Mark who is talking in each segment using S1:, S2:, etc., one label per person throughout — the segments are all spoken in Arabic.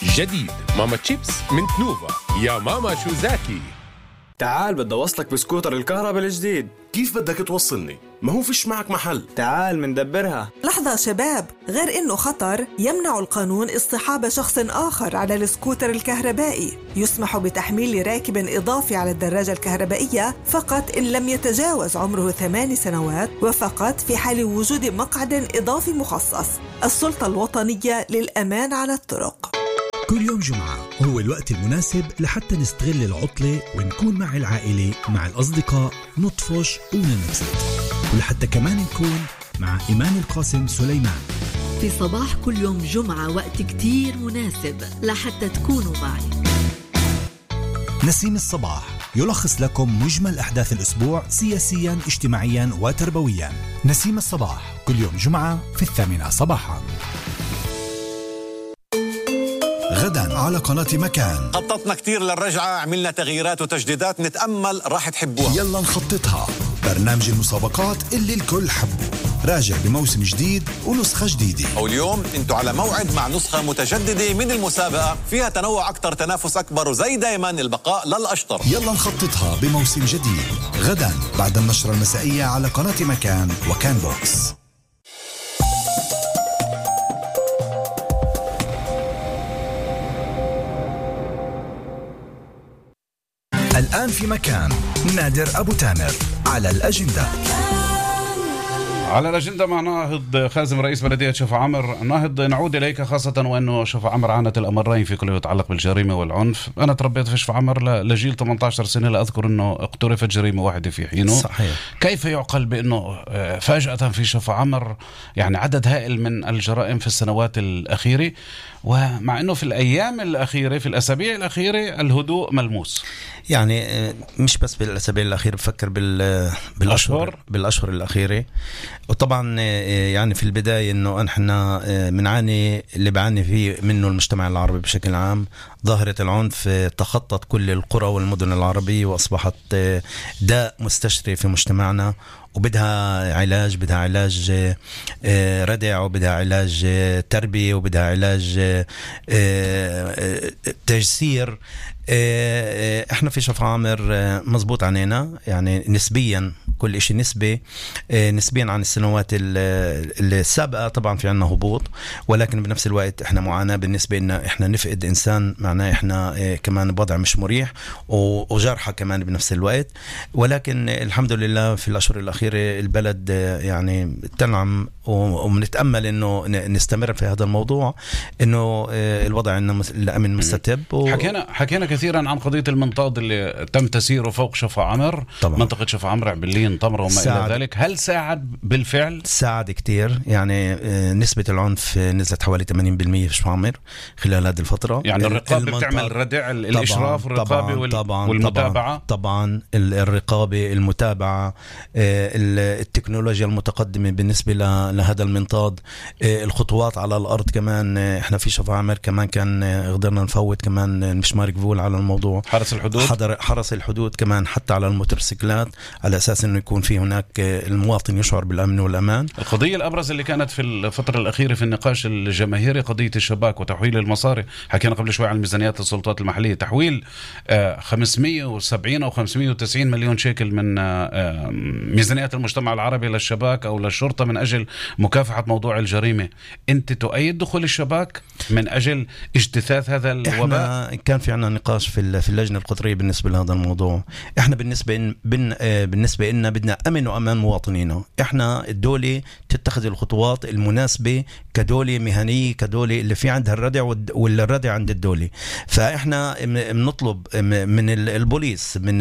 S1: جديد ماما تشيبس من تنوفا. يا ماما شو زاكي.
S2: تعال بدي أوصلك بسكوتر الكهرباء الجديد.
S3: كيف بدك توصلني؟ ما هو فيش معك محل.
S2: تعال مندبرها.
S4: لحظة شباب، غير إنه خطر يمنع القانون اصطحاب شخص آخر على السكوتر الكهربائي. يسمح بتحميل راكب إضافي على الدراجة الكهربائية فقط إن لم يتجاوز عمره 8 سنوات، وفقط في حال وجود مقعد إضافي مخصص. السلطة الوطنية للأمان على الطرق.
S5: كل يوم جمعة هو الوقت المناسب لحتى نستغل العطلة ونكون مع العائلة مع الأصدقاء، نطفش وننبسط، ولحتى كمان نكون مع إيمان القاسم سليمان
S6: في صباح كل يوم جمعة. وقت كتير مناسب لحتى تكونوا معي.
S5: نسيم الصباح يلخص لكم مجمل أحداث الأسبوع سياسيا اجتماعيا وتربويا. نسيم الصباح كل يوم جمعة في 8 صباحا. غدا على قناة مكان.
S7: خططنا كتير للرجعة، عملنا تغييرات وتجديدات، نتأمل راح تحبوها.
S5: يلا نخططها. برنامج المسابقات اللي الكل حبه راجع بموسم جديد ونسخة جديدة.
S7: واليوم انتوا على موعد مع نسخة متجددة من المسابقة، فيها تنوع أكتر، تنافس أكبر، وزي دايما البقاء للأشطر.
S5: يلا نخططها بموسم جديد غدا بعد النشرة المسائية على قناة مكان وكان بوكس. الآن في مكان نادر أبو تامر على الأجندة.
S8: على الأجندة مع ناهض خازم رئيس بلدية شفا عمر. ناهض، نعود إليك خاصة وأنه شفا عمر عانت الأمرين في كل ما يتعلق بالجريمة والعنف. أنا تربيت في شفا عمر لجيل 18 سنة، لا أذكر أنه اقترفت جريمة واحدة في حينه.
S5: صحيح.
S8: كيف يعقل بأنه فجأة في شفا عمر يعني عدد هائل من الجرائم في السنوات الأخيرة، ومع أنه في الأيام الأخيرة في الأسابيع الأخيرة الهدوء ملموس؟
S9: يعني مش بس بالأسابيع الأخيرة، بفكر بالأشهر الأخيرة. وطبعا يعني في البداية إنه نحن بنعاني اللي بعاني فيه منه المجتمع العربي بشكل عام. ظاهرة العنف تخطت كل القرى والمدن العربية وأصبحت داء مستشري في مجتمعنا، وبدها علاج، بدها علاج ردع، وبدها علاج تربية، وبدها علاج تجسير. احنا في شفا عامر مزبوط عنينا، يعني نسبيا كل اشي نسبيا عن السنوات السابقة. طبعا في عنا هبوط، ولكن بنفس الوقت احنا معاناة بالنسبة لنا احنا نفقد انسان، معناه احنا كمان بوضع مش مريح وجرحة كمان بنفس الوقت. ولكن الحمد لله في الاشهر الاخيرة البلد يعني تنعم، وبنتأمل انه نستمر في هذا الموضوع، انه الوضع عندنا الامن مستتب.
S8: حكينا كثيرا عن قضية المنطاد اللي تم تسييره فوق شفا عمر، طبعا. منطقة شفا عمر، عبلين، طمرة وما إلى ذلك. هل ساعد بالفعل؟
S9: ساعد كتير، يعني نسبة العنف نزلت حوالي 80% في شفا عمر خلال هذه الفترة.
S8: يعني الرقابة بتعمل ردع، الإشراف والرقابة والمتابعة.
S9: طبعا الرقابة، المتابعة، التكنولوجيا المتقدمة بالنسبة لهذا المنطاد، الخطوات على الأرض كمان. احنا في شفا عمر كمان كان قدرنا نفوت كمان المشمار قبول على الموضوع، حرس الحدود كمان حتى على الموتورسيكلات، على أساس أنه يكون في هناك المواطن يشعر بالأمن والأمان.
S8: القضية الأبرز اللي كانت في الفترة الأخيرة في النقاش الجماهيري قضية الشباك وتحويل المصاري. حكينا قبل شوي عن ميزانيات السلطات المحلية، تحويل 570 أو 590 مليون شيكل من ميزانيات المجتمع العربي للشباك أو للشرطة من أجل مكافحة موضوع الجريمة. أنت تؤيد دخول الشباك من أجل اجتثاث هذا الوباء؟
S9: كان في عنا نقاش في اللجنة القطرية بالنسبة لهذا الموضوع. احنا بالنسبة لنا بدنا أمن وأمان مواطنينا. احنا الدولة تتخذ الخطوات المناسبة كدولة مهنية، كدولة اللي في عندها الردع واللي الردع عند الدولة. فاحنا بنطلب من البوليس، من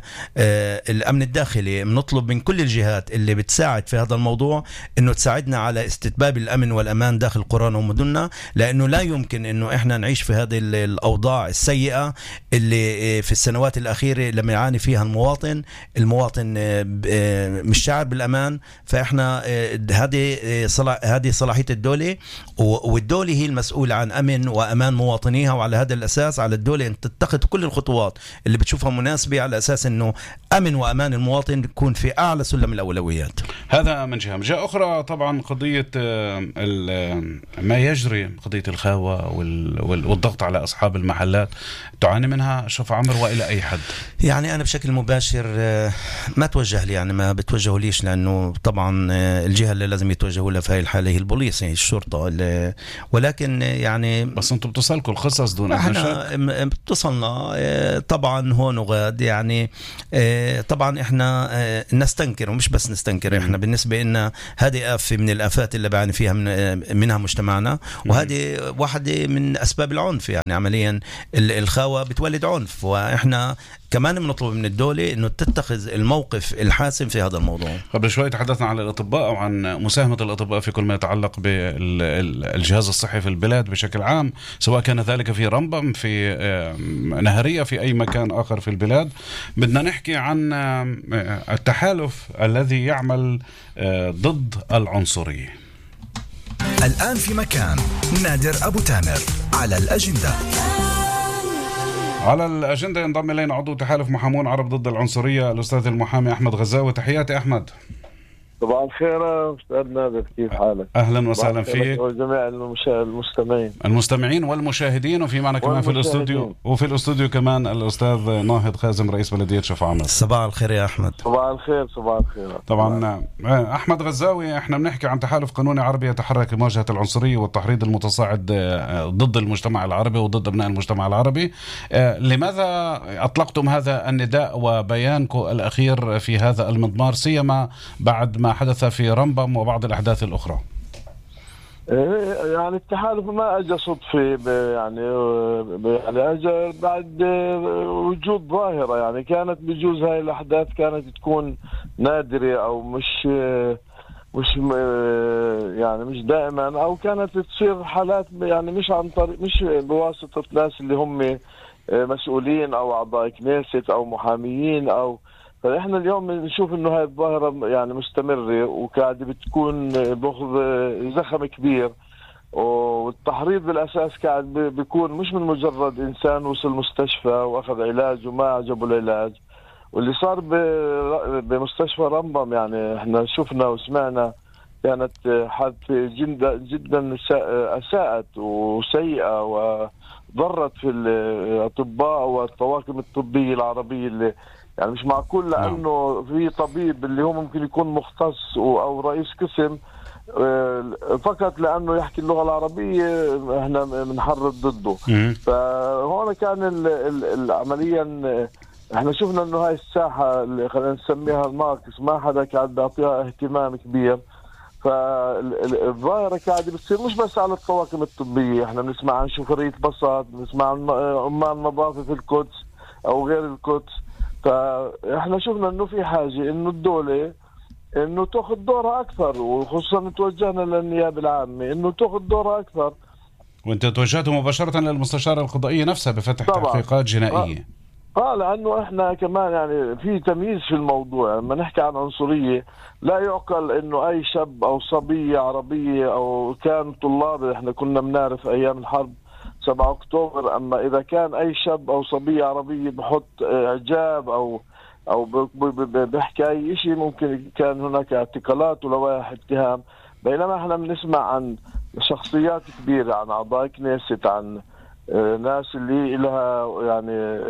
S9: الأمن الداخلي، بنطلب من كل الجهات اللي بتساعد في هذا الموضوع انه تساعدنا على استتباب الأمن والأمان داخل قرانا ومدننا، لأنه لا يمكن انه احنا نعيش في هذه الأوضاع السيئة اللي في السنوات الأخيرة لما يعاني فيها المواطن مش شاعر بالأمان. فإحنا هذه صلاحية الدولة الدولة، والدولة هي المسؤولة عن أمن وأمان مواطنيها، وعلى هذا الأساس على الدولة أن تتخذ كل الخطوات اللي بتشوفها مناسبة على أساس أنه أمن وأمان المواطن يكون في أعلى سلم الأولويات.
S8: هذا من جهة أخرى طبعا قضية ما يجري، قضية الخاوة والضغط على أصحاب المحلات، تعاني منها شوف عمر وإلى أي حد؟
S9: يعني أنا بشكل مباشر ما توجه لي، يعني ما بتوجهوا ليش، لأنه طبعا الجهة اللي لازم يتوجهوا لها في هاي الحالة هي البوليس، هي الشرطة، ولكن يعني
S8: بس أنتم بتصلكوا القصص دون
S9: احنا بتصلنا طبعا هون وغاد، يعني طبعا احنا نستنكر، ومش بس نستنكر، احنا بالنسبة لنا هذه آفة من الآفات اللي بعاني فيها منها مجتمعنا، وهذه واحدة من أسباب العنف. يعني عمليا الخاوة بتولد عنف، وإحنا كمان بنطلب من الدولة إنه تتخذ الموقف الحاسم في هذا الموضوع.
S8: قبل شوي تحدثنا عن الأطباء وعن مساهمة الأطباء في كل ما يتعلق بالجهاز الصحي في البلاد بشكل عام، سواء كان ذلك في رمبم، في نهرية، في أي مكان آخر في البلاد. بدنا نحكي عن التحالف الذي يعمل ضد العنصرية.
S5: الآن في مكان نادر أبو تامر على الأجندة.
S8: على الأجندة ينضم إلينا عضو تحالف محامون عرب ضد العنصرية الأستاذ المحامي أحمد غزاوي. تحياتي أحمد.
S10: طبعا الخير أستاذ نادر، كيف حالك؟
S8: أهلا وسهلا فيك
S10: وجميع
S8: المستمعين والمشاهدين، وفي معنا كمان في الأستوديو كمان الأستاذ ناهض خازم رئيس بلدية شفا عمر.
S9: صباح الخير يا أحمد.
S10: صباح الخير.
S8: طبعا أحمد غزاوي، احنا بنحكي عن تحالف قانوني عربي يتحرك لمواجهة العنصرية والتحريض المتصاعد ضد المجتمع العربي وضد أبناء المجتمع العربي. لماذا أطلقتم هذا النداء وبيانكم الأخير في هذا المضمار، سيما بعد ما حدث في رمبم وبعض الأحداث الأخرى؟
S10: يعني التحالف ما أجى صدفة، يعني أجى بعد وجود ظاهرة، يعني كانت بجوز هاي الأحداث كانت تكون نادرة أو مش يعني مش دائما، أو كانت تصير حالات يعني مش عن طريق، مش بواسطة ناس اللي هم مسؤولين أو أعضاء كنيست أو محاميين أو. فإحنا اليوم نشوف إنه هاي الظاهرة يعني مستمرة وقاعدة بتكون بأخذ زخم كبير، والتحريض بالأساس قاعد بيكون مش من مجرد إنسان وصل مستشفى وأخذ علاج وما عجبه العلاج. واللي صار بمستشفى رمبم يعني إحنا شفنا وسمعنا كانت حادثة جدا أساءت وسيئة وضرت في الأطباء والطواقم الطبية العربية، اللي يعني مش معقول لأنه في طبيب اللي هو ممكن يكون مختص أو رئيس قسم فقط لأنه يحكي اللغة العربية احنا بنحرض ضده. فهون كان عمليا احنا شفنا انه هاي الساحة اللي خلينا نسميها الناقص، ما حدا قاعد بيعطيها اهتمام كبير. فالظاهرة قاعدة بتصير مش بس على الطواقم الطبية، احنا بنسمع عن شوفرية بساط، بنسمع عن عمال نظافة في القدس او غير القدس. فاحنا شفنا انه في حاجة انه الدولة انه تاخذ دورها اكثر، وخصوصا توجهنا للنيابة العامة انه تاخذ دورها اكثر.
S8: وانت توجهتوا مباشرة للمستشارة القضائية نفسها بفتح تحقيقات جنائية.
S10: لانه احنا كمان يعني في تمييز في الموضوع. لما نحكي عن عنصرية لا يعقل انه اي شاب او صبية عربية او كان طلاب، احنا كنا بنعرف ايام الحرب 7 أكتوبر، اما اذا كان اي شاب او صبية عربية بحط اعجاب او بحكي اي شيء ممكن كان هناك اعتقالات ولوائح اتهام. بينما احنا بنسمع عن شخصيات كبيرة، عن اعضاء كنيست، عن ناس اللي لها يعني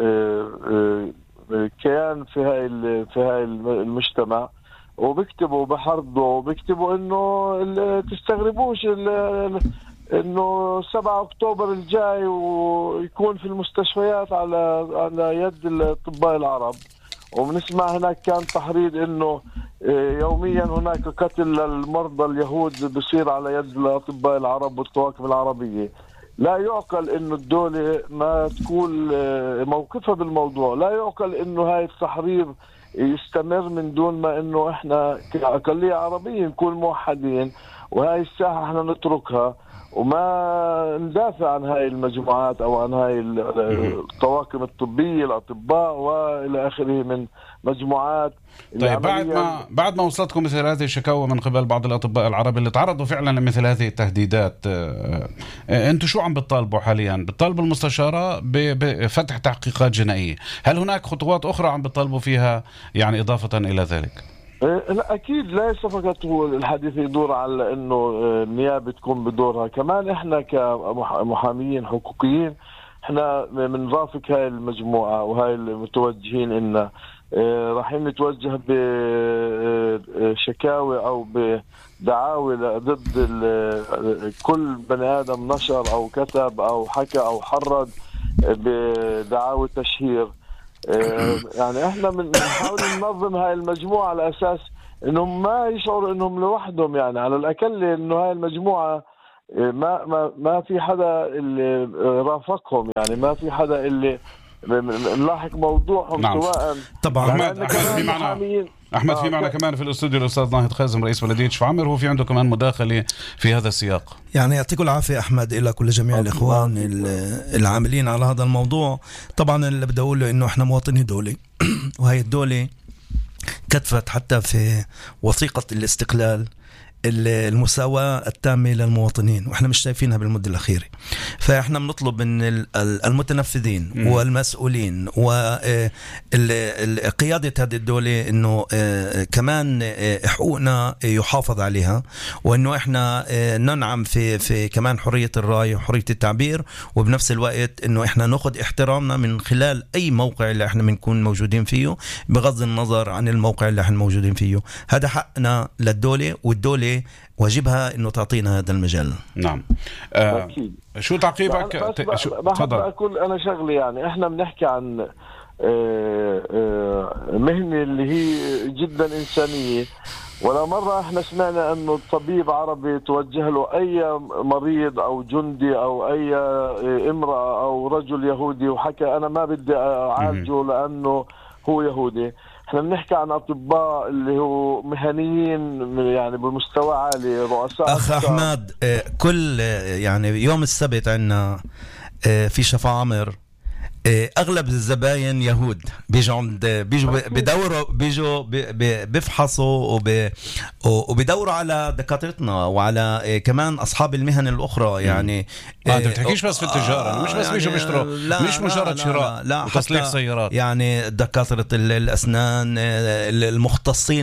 S10: كيان في هاي المجتمع، وبيكتبوا بحرضوا وبيكتبوا انه تستغربوش انه 7 أكتوبر الجاي ويكون في المستشفيات على يد الأطباء العرب. وبنسمع هناك كان تحريض انه يوميا هناك قتل للمرضى اليهود بصير على يد الأطباء العرب والطواقم العربية. لا يعقل انه الدولة ما تكون موقفها بالموضوع، لا يعقل انه هاي التحريض يستمر من دون ما انه احنا كأقلية عربية نكون موحدين، وهاي الساحة احنا نتركها وما ندافع عن هاي المجموعات أو عن هاي الطواقم الطبية، الأطباء وإلى آخره من مجموعات.
S8: طيب بعد ما وصلتكم مثل هذه الشكاوى من قبل بعض الأطباء العرب اللي تعرضوا فعلا لمثل هذه التهديدات، أنتم شو عم بتطالبوا حاليا؟ بتطالبوا المستشارة بفتح تحقيقات جنائية، هل هناك خطوات أخرى عم بتطالبوا فيها يعني إضافة إلى ذلك؟
S10: لا أكيد ليس فقط هو الحديث يدور على إنه النيابة تكون بدورها، كمان إحنا كمحاميين حقوقيين إحنا بنرافق هاي المجموعة وهاي المتوجهين إن رايحين نتوجه بشكاوي أو بدعاوي ضد كل بني آدم نشر أو كتب أو حكى أو حرض بدعاوي تشهير. يعني احنا بنحاول ننظم هاي المجموعة على اساس انهم ما يشعروا انهم لوحدهم، يعني على الاقل انه هاي المجموعة ما في حدا اللي رافقهم، يعني ما في حدا اللي نلاحق موضوعهم.
S8: نعم.
S10: سواء
S8: طبعا احمد في معنا كمان في الاستوديو الاستاذ ناهض خازم رئيس بلدية شفعامر، هو في عنده كمان مداخلة في هذا السياق.
S9: يعني يعطيكم العافية أحمد، إلى كل جميع الإخوان العاملين على هذا الموضوع. طبعا اللي بدي أقوله إنه إحنا مواطني دولة وهي الدولة كتفت حتى في وثيقة الاستقلال المساواة التامة للمواطنين، وإحنا مش شايفينها بالمدة الأخيرة. فإحنا بنطلب من المتنفذين والمسؤولين وقيادة هذه الدولة إنه كمان حقوقنا يحافظ عليها، وإنه إحنا ننعم في كمان حرية الرأي وحرية التعبير، وبنفس الوقت إنه إحنا نأخذ احترامنا من خلال أي موقع اللي إحنا بنكون موجودين فيه بغض النظر عن الموقع اللي إحنا موجودين فيه. هذا حقنا للدولة، والدولة واجبها انه تعطينا هذا المجال.
S8: نعم. شو تعقيبك؟
S10: بحب اقول انا شغله، يعني احنا بنحكي عن مهنه اللي هي جدا انسانيه، ولا مره احنا سمعنا انه الطبيب عربي توجه له اي مريض او جندي او اي امراه او رجل يهودي وحكى انا ما بدي اعالجه لانه هو يهودي. احنا بنحكي عن اطباء اللي هو مهنيين يعني بمستوى عالي، رؤساء.
S9: اخ احمد، كل يعني يوم السبت عندنا في شفعامر اغلب الزباين يهود بيجوا بدوروا بيفحصوا وبدوروا على دكاترتنا وعلى كمان اصحاب المهن الاخرى. يعني
S8: انت بتحكيش بس في التجاره، مش بس بيجوا بيشتروا، مش مجرد شراء وتصليح سيارات.
S9: يعني دكاتره الاسنان المختصين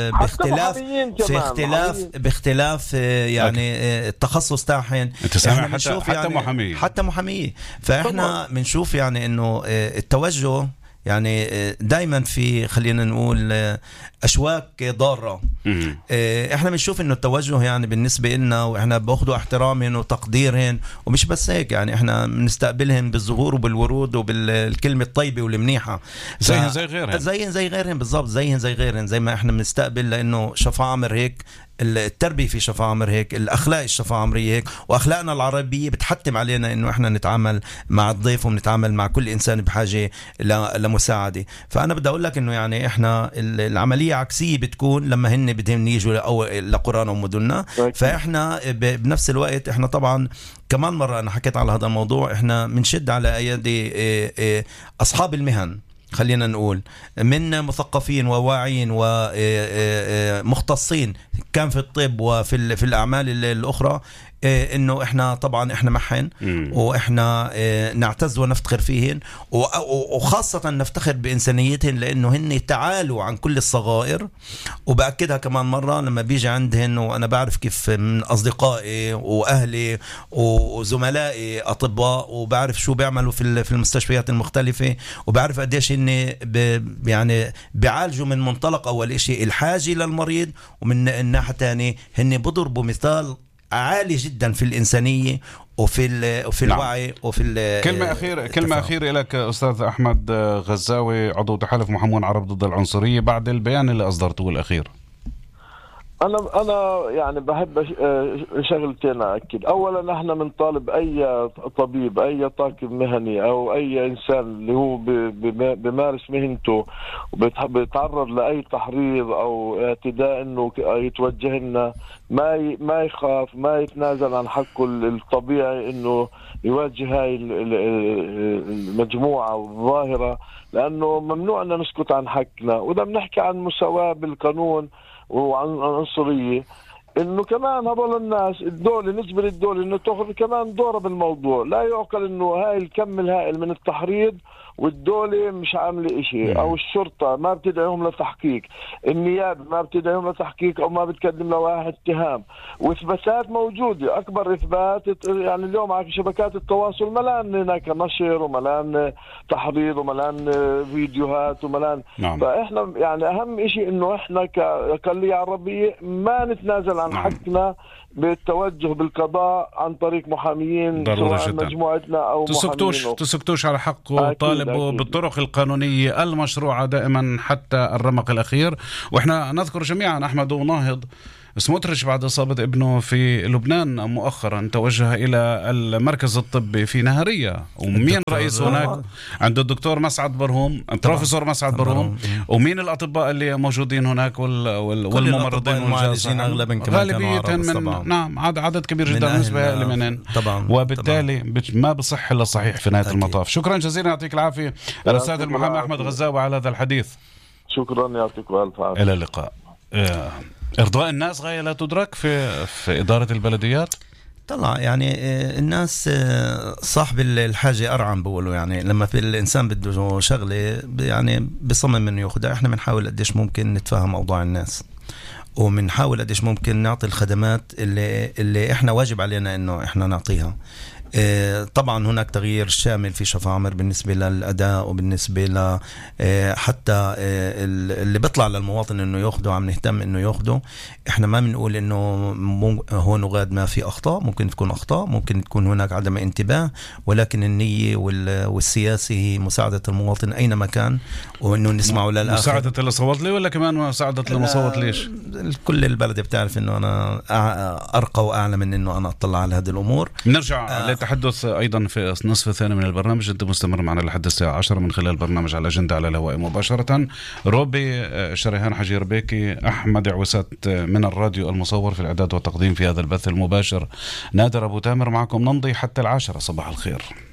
S9: باختلاف يعني التخصص تاعهم. حتى محاميه. فاحنا بنشوف يعني انه التوجه يعني دايما في خلينا نقول أشواك ضارة. احنا بنشوف انه التوجه يعني بالنسبة لنا واحنا باخدوا احترامهم وتقديرهم، ومش بس هيك يعني احنا بنستقبلهم بالزهور وبالورود وبالكلمة الطيبة والمنيحة
S8: زيهم زي غيرهم
S9: بالضبط، زي ما احنا بنستقبل، لانه شفعامر هيك التربية في شفعامر هيك، الأخلاق الشفعامرية هيك، وأخلاقنا العربية بتحتم علينا إنه إحنا نتعامل مع الضيف ونتعامل مع كل إنسان بحاجة لمساعدة. فأنا بدي أقول لك إنه يعني إحنا العملية عكسية بتكون لما هن بدهم يجوا لقرانا ومدننا. فإحنا بنفس الوقت إحنا طبعا كمان مرة أنا حكيت على هذا الموضوع، إحنا بنشد على أيدي أصحاب المهن، خلينا نقول من مثقفين وواعين ومختصين كان في الطب وفي الأعمال الأخرى، إنه إحنا طبعا إحنا معهن وإحنا نعتز ونفتخر فيهن، وخاصة نفتخر بإنسانيتهن لأنه هن تعالوا عن كل الصغائر. وبأكدها كمان مرة لما بيجي عندهن، وأنا بعرف كيف من أصدقائي وأهلي وزملائي أطباء، وبعرف شو بيعملوا في المستشفيات المختلفة، وبعرف قديش هن يعني بيعالجوا من منطلق أول إشي الحاجة للمريض، ومن الناحية الثانية هن بضربوا مثال عالي جدا في الإنسانية وفي الوعي وفي
S8: كلمة أخيرة لك أستاذ أحمد غزاوي، عضو تحالف محامون عرب ضد العنصرية، بعد البيان اللي أصدرته الأخير.
S10: أنا يعني بحب شغلتين أكيد. أولا احنا بنطالب أي طبيب، أي طاقم مهني أو أي إنسان اللي هو بمارس مهنته وبيتعرض لأي تحريض أو اعتداء إنه يتوجه لنا، ما يخاف، ما يتنازل عن حقه الطبيعي إنه يواجه هاي المجموعة والظاهرة، لأنه ممنوع أن نسكت عن حقنا. وإذا بنحكي عن مساواة بالقانون وعن عنصرية، انه كمان هذول الناس الدولة نجبر الدولة انه تاخذ كمان دورها بالموضوع. لا يعقل انه هاي الكم الهائل من التحريض والدولة مش عاملة إشي، أو الشرطة ما بتدعيهم لتحقيق، النيابة ما بتدعيهم لتحقيق أو ما بتقدم لواحد اتهام، وإثباتات موجودة. أكبر إثبات يعني اليوم على شبكات التواصل ملان هناك نشر وملان تحريض وملان فيديوهات وملان.
S8: نعم.
S10: فإحنا يعني أهم إشي إنه إحنا كأقلية عربية ما نتنازل عن حقنا بالتوجه بالقضاء عن طريق محاميين، سواء مجموعتنا أو محامين.
S8: تسكتوش على حق، وطالبوا بالطرق القانونية المشروعة دائما حتى الرمق الأخير. وإحنا نذكر جميعا أحمد وناهض سموتريتش بعد إصابة ابنه في لبنان مؤخرا توجه إلى المركز الطبي في نهارية، ومين رئيس هناك؟ عنده الدكتور مسعد برهوم، بروفيسور مسعد برهوم. ومين الأطباء اللي موجودين هناك والممرضين والمعالجين غالبية من نعم عدد كبير جدا بالنسبة لمنين. وبالتالي ما بصح إلا صحيح في نهاية المطاف. شكرا جزيلا، يعطيك العافية الأستاذ المحامي أحمد غزاوي على هذا الحديث.
S10: شكرا، يعطيك ألف عافية.
S8: إلى اللقاء. إرضاء الناس غاية لا تدرك في إدارة البلديات.
S9: طلع يعني الناس صاحب الحاجة أرعم بقولوا، يعني لما في الإنسان بده شغلة يعني بصمم إنه ياخدها. إحنا بنحاول قديش ممكن نتفهم أوضاع الناس، وبنحاول قديش ممكن نعطي الخدمات اللي إحنا واجب علينا إنه إحنا نعطيها. طبعا هناك تغيير شامل في شفا عمر بالنسبة للأداء، وبالنسبة ل حتى اللي بيطلع للمواطن انه ياخده، عم نهتم انه ياخده. احنا ما بنقول انه هون وغاد ما في اخطاء، ممكن تكون اخطاء، ممكن تكون هناك عدم انتباه، ولكن النية والسياسة هي مساعدة المواطن اينما كان، وانه نسمعه للآخر.
S8: مساعدة اللي صوت لي ولا كمان مساعدة اللي ما صوت ليش؟
S9: كل البلد بتعرف انه انا ارقى واعلى من انه انا اطلع على هذه الامور.
S8: نرجع للتحدث ايضا في النصف الثاني من البرنامج. انت مستمر معنا لحد الساعة 10 من خلال برنامج على الأجندة على الهواء مباشرة. روبي شريهان حجير بيكي، أحمد عويسات من الراديو المصور في الإعداد والتقديم في هذا البث المباشر، نادر أبو تامر معكم. نمضي حتى 10. صباح الخير.